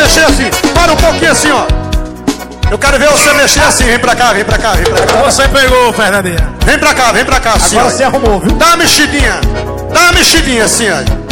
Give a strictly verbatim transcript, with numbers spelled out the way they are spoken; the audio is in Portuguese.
mexer assim. Para um pouquinho assim, ó. Eu quero ver você mexer assim. Vem pra cá, vem pra cá, vem pra cá. Você pegou, Fernandinha. Vem pra cá, vem pra cá assim. Agora ó. você arrumou, viu? Dá uma mexidinha. Dá uma mexidinha assim, ó.